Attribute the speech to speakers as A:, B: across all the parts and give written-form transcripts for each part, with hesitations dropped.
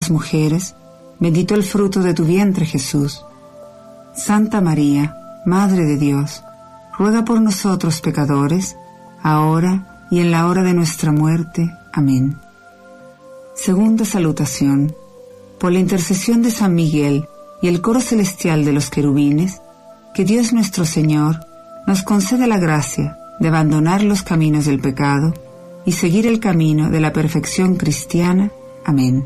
A: las mujeres, bendito el fruto de tu vientre, Jesús. Santa María, Madre de Dios, ruega por nosotros pecadores, ahora y en la hora de nuestra muerte. Amén. Segunda salutación. Por la intercesión de San Miguel y el coro celestial de los querubines, que Dios nuestro Señor nos conceda la gracia de abandonar los caminos del pecado y seguir el camino de la perfección cristiana. Amén.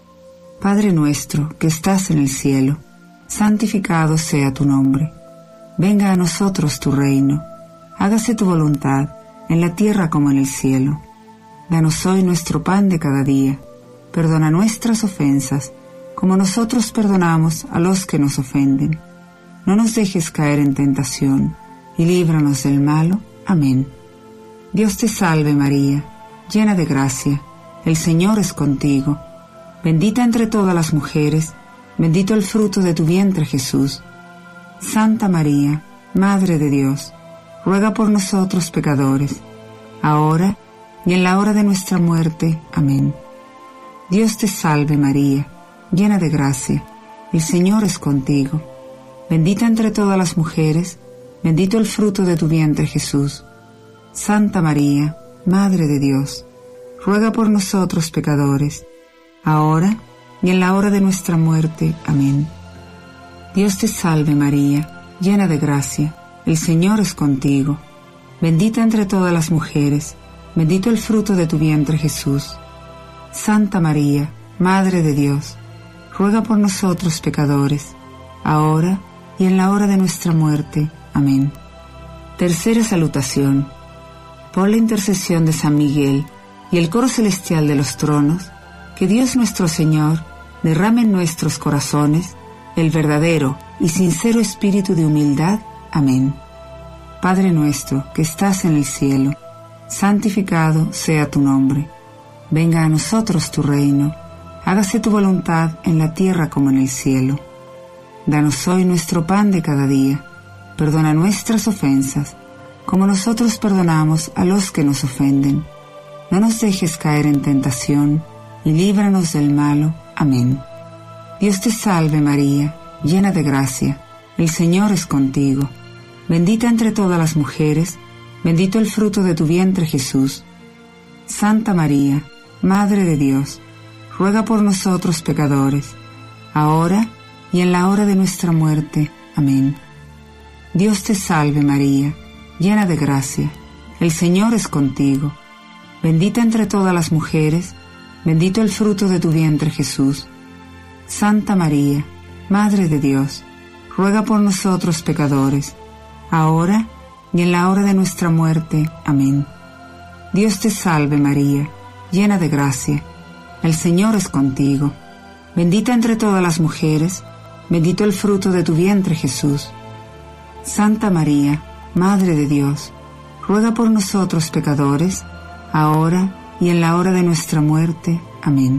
A: Padre nuestro que estás en el cielo, santificado sea tu nombre. Venga a nosotros tu reino. Hágase tu voluntad, en la tierra como en el cielo. Danos hoy nuestro pan de cada día. Perdona nuestras ofensas, como nosotros perdonamos a los que nos ofenden. No nos dejes caer en tentación, y líbranos del malo. Amén. Dios te salve María, llena de gracia, el Señor es contigo. Bendita entre todas las mujeres, bendito el fruto de tu vientre Jesús. Santa María, Madre de Dios, ruega por nosotros pecadores, ahora y en la hora de nuestra muerte. Amén. Dios te salve María, llena de gracia, el Señor es contigo. Bendita entre todas las mujeres, bendito el fruto de tu vientre Jesús. Santa María, Madre de Dios, ruega por nosotros pecadores, ahora y en la hora de nuestra muerte. Amén. Dios te salve María, llena de gracia, el Señor es contigo. Bendita entre todas las mujeres, bendito el fruto de tu vientre Jesús. Santa María, Madre de Dios, ruega por nosotros pecadores, ahora y en la hora de nuestra muerte. Amén. Tercera salutación. Por la intercesión de San Miguel y el coro celestial de los tronos, que Dios nuestro Señor derrame en nuestros corazones el verdadero y sincero espíritu de humildad. Amén. Padre nuestro que estás en el cielo, santificado sea tu nombre. Venga a nosotros tu reino. Hágase tu voluntad en la tierra como en el cielo. Danos hoy nuestro pan de cada día. Perdona nuestras ofensas, como nosotros perdonamos a los que nos ofenden. No nos dejes caer en tentación, y líbranos del malo. Amén. Dios te salve María, llena de gracia, el Señor es contigo. Bendita entre todas las mujeres, bendito el fruto de tu vientre Jesús. Santa María, Madre de Dios, ruega por nosotros pecadores, ahora y en la hora de nuestra muerte. Amén. Dios te salve María, llena de gracia, el Señor es contigo. Bendita entre todas las mujeres, bendito el fruto de tu vientre Jesús. Santa María, Madre de Dios, ruega por nosotros pecadores, ahora y en la hora de nuestra muerte. Amén. Dios te salve María, llena de gracia, el Señor es contigo. Bendita entre todas las mujeres, bendito el fruto de tu vientre Jesús. Santa María, Madre de Dios, ruega por nosotros pecadores, ahora y en la hora de nuestra muerte. Amén.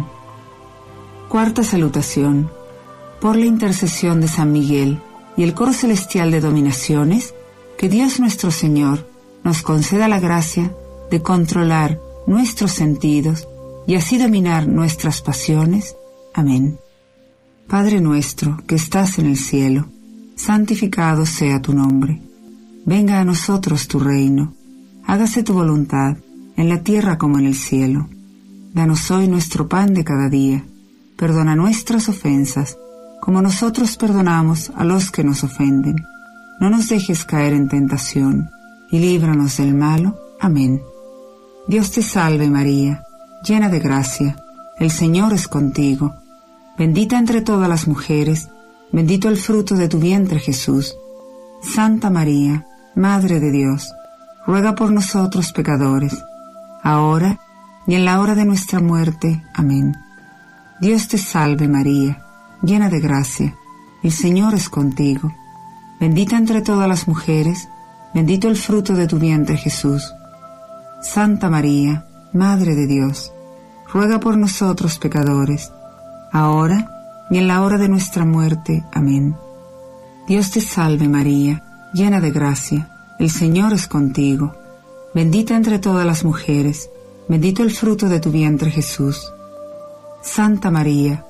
A: Cuarta salutación. Por la intercesión de San Miguel y el coro celestial de dominaciones, que Dios nuestro Señor nos conceda la gracia de controlar nuestros sentidos y así dominar nuestras pasiones. Amén. Padre nuestro que estás en el cielo, santificado sea tu nombre. Venga a nosotros tu reino. Hágase tu voluntad, en la tierra como en el cielo. Danos hoy nuestro pan de cada día. Perdona nuestras ofensas, como nosotros perdonamos a los que nos ofenden. No nos dejes caer en tentación, y líbranos del malo. Amén. Dios te salve María, llena de gracia, el Señor es contigo. Bendita entre todas las mujeres, bendito el fruto de tu vientre Jesús. Santa María, Madre de Dios, ruega por nosotros pecadores, ahora y en la hora de nuestra muerte. Amén. Dios te salve María, llena de gracia, el Señor es contigo. Bendita entre todas las mujeres, bendito el fruto de tu vientre Jesús. Santa María, Madre de Dios, ruega por nosotros pecadores, ahora y en la hora de nuestra muerte. Amén. Dios te salve María, llena de gracia, el Señor es contigo. Bendita entre todas las mujeres, bendito el fruto de tu vientre Jesús. Santa María,